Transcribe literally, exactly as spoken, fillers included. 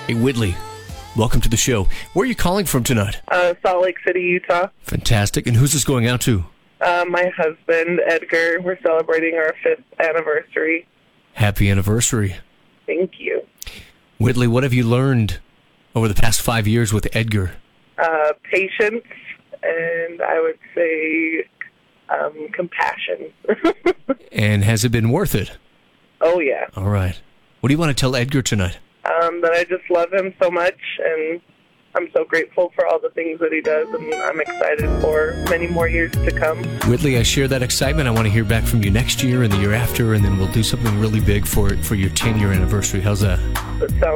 Hey, Whitley, welcome to the show. Where are you calling from tonight? Uh, Salt Lake City, Utah. Fantastic. And who's this going out to? Uh, my husband, Edgar. We're celebrating our fifth anniversary. Happy anniversary. Thank you. Whitley, what have you learned over the past five years with Edgar? Uh, patience, and I would say um, compassion. And has it been worth it? Oh, yeah. All right. What do you want to tell Edgar tonight? Um, that I just love him so much, and I'm so grateful for all the things that he does, and I'm excited for many more years to come. Whitley, I share that excitement. I want to hear back from you next year and the year after, and then we'll do something really big for for your ten-year anniversary. How's that? That sounds